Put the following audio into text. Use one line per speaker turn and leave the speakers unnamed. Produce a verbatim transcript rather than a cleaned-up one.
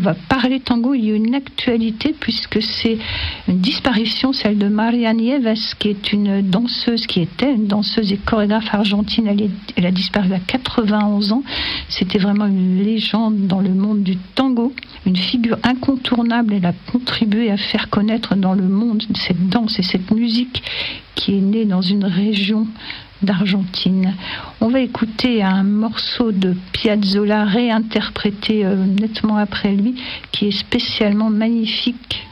va parler tango, il y a une actualité puisque c'est une disparition, celle de Maria Nieves, qui est une danseuse, qui était une danseuse et chorégraphe argentine. Elle, est, elle a disparu à quatre-vingt-onze ans. C'était vraiment une légende dans le monde du tango, une figure incontournable. Elle a contribué à faire connaître dans le monde cette danse et cette musique qui est née dans une région d'Argentine. On va écouter un morceau de Piazzolla réinterprété euh, nettement après lui, qui est spécialement magnifique.